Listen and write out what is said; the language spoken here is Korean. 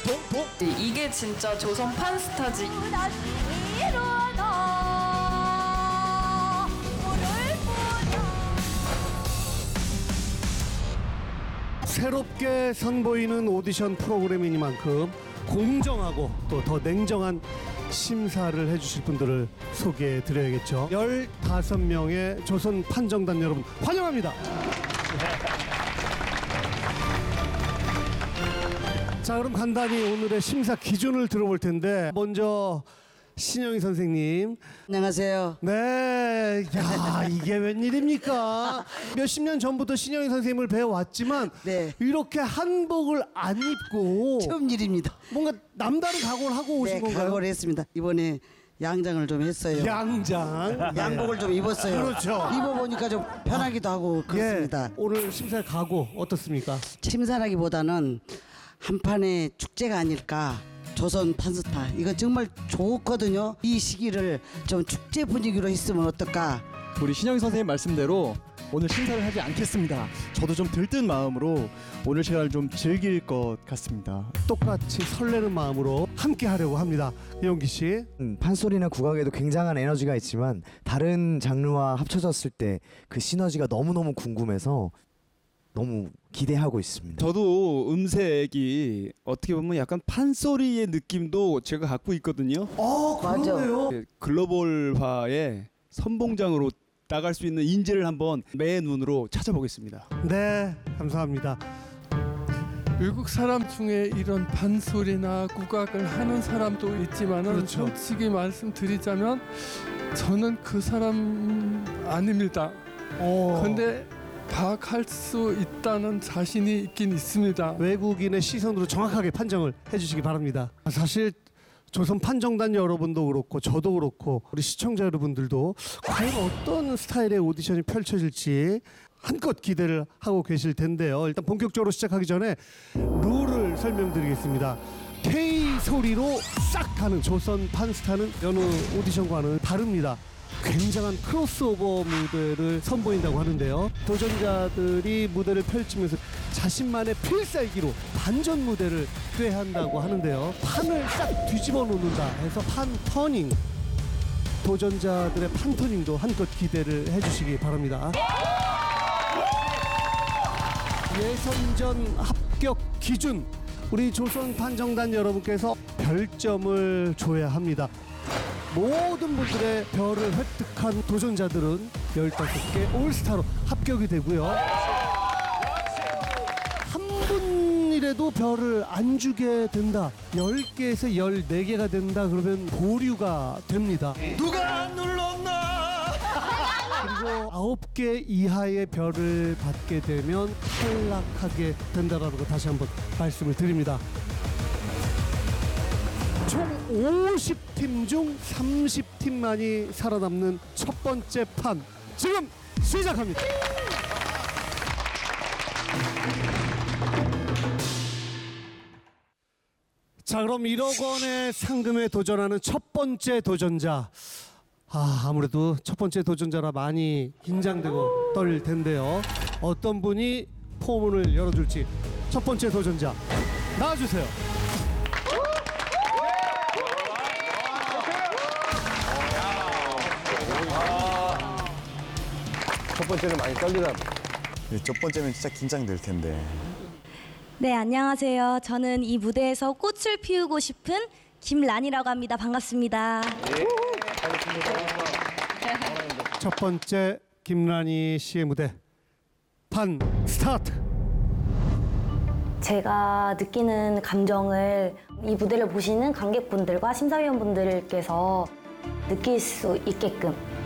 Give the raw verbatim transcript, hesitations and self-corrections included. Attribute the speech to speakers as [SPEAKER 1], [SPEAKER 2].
[SPEAKER 1] 통통.
[SPEAKER 2] 이게 진짜 조선 판스타지.
[SPEAKER 1] 새롭게 선보이는 오디션 프로그램이니만큼 공정하고 또 더 냉정한 심사를 해주실 분들을 소개해 드려야겠죠. 열다섯 명의 조선 판정단 여러분 환영합니다. 자, 그럼 간단히 오늘의 심사 기준을 들어볼 텐데 먼저 신영희 선생님.
[SPEAKER 3] 안녕하세요.
[SPEAKER 1] 네, 야 이게 웬일입니까? 몇십 년 전부터 신영희 선생님을 배워왔지만
[SPEAKER 3] 네.
[SPEAKER 1] 이렇게 한복을 안 입고
[SPEAKER 3] 처음 일입니다.
[SPEAKER 1] 뭔가 남다른 각오를 하고 오신
[SPEAKER 3] 네,
[SPEAKER 1] 건가요?
[SPEAKER 3] 각오를 했습니다. 이번에 양장을 좀 했어요.
[SPEAKER 1] 양장.
[SPEAKER 3] 양복을 좀 입었어요.
[SPEAKER 1] 그렇죠.
[SPEAKER 3] 입어보니까 좀 편하기도 하고 그렇습니다.
[SPEAKER 1] 예, 오늘 심사의 각오 어떻습니까?
[SPEAKER 3] 심사라기보다는 한판의 축제가 아닐까. 조선 판스타 이거 정말 좋거든요. 이 시기를 좀 축제 분위기로 했으면 어떨까.
[SPEAKER 4] 우리 신영희 선생님 말씀대로 오늘 심사를 하지 않겠습니다. 저도 좀 들뜬 마음으로 오늘 시간을 좀 즐길 것 같습니다.
[SPEAKER 1] 똑같이 설레는 마음으로 함께 하려고 합니다. 이용기 씨.
[SPEAKER 5] 음, 판소리나 국악에도 굉장한 에너지가 있지만 다른 장르와 합쳐졌을 때 그 시너지가 너무너무 궁금해서 너무 기대하고 있습니다.
[SPEAKER 6] 저도 음색이 어떻게 보면 약간 판소리의 느낌도 제가 갖고 있거든요.
[SPEAKER 1] 어,
[SPEAKER 3] 맞아.
[SPEAKER 1] 그런데요.
[SPEAKER 6] 예, 글로벌화의 선봉장으로 나갈 수 있는 인재를 한번 매 눈으로 찾아보겠습니다.
[SPEAKER 1] 네, 감사합니다.
[SPEAKER 7] 외국 사람 중에 이런 판소리나 국악을 하는 사람도 있지만은
[SPEAKER 1] 그렇죠.
[SPEAKER 7] 솔직히 말씀드리자면 저는 그 사람 아닙니다.
[SPEAKER 1] 어.
[SPEAKER 7] 근데 파악할 수 있다는 자신이 있긴 있습니다.
[SPEAKER 1] 외국인의 시선으로 정확하게 판정을 해주시기 바랍니다. 사실 조선 판정단 여러분도 그렇고 저도 그렇고 우리 시청자 여러분들도 과연 어떤 스타일의 오디션이 펼쳐질지 한껏 기대를 하고 계실 텐데요. 일단 본격적으로 시작하기 전에 룰을 설명드리겠습니다. K 소리로 싹 가는 조선 판스타는 여느 오디션과는 다릅니다. 굉장한 크로스오버 무대를 선보인다고 하는데요. 도전자들이 무대를 펼치면서 자신만의 필살기로 반전 무대를 꾀한다고 하는데요. 판을 싹 뒤집어 놓는다 해서 판 터닝. 도전자들의 판 터닝도 한껏 기대를 해주시기 바랍니다. 예선전 합격 기준. 우리 조선 판정단 여러분께서 별점을 줘야 합니다. 모든 분들의 별을 획득한 도전자들은 열다섯 개 올스타로 합격이 되고요. 한 분이라도 별을 안 주게 된다. 열 개에서 열네 개가 된다. 그러면 보류가 됩니다.
[SPEAKER 6] 누가 눌렀나?
[SPEAKER 1] 그리고 아홉 개 이하의 별을 받게 되면 탈락하게 된다라는 거 다시 한번 말씀을 드립니다. 총 오십 팀 중 삼십 팀만이 살아남는 첫 번째 판 지금 시작합니다. 자, 그럼 일억 원의 상금에 도전하는 첫 번째 도전자. 아, 아무래도 첫 번째 도전자라 많이 긴장되고 떨릴 텐데요. 어떤 분이 포문을 열어줄지. 첫 번째 도전자 나와주세요.
[SPEAKER 8] 첫 번째는 많이 떨리나 봐. 첫 번째면 진짜 긴장될 텐데.
[SPEAKER 9] 네, 안녕하세요. 저는 이 무대에서 꽃을 피우고 싶은 김란이라고 합니다. 반갑습니다.
[SPEAKER 1] 첫 번째 김란희 씨의 무대 판 스타트.
[SPEAKER 9] 제가 느끼는 감정을 이 무대를 보시는 관객분들과 심사위원분들께서 느낄 수 있게끔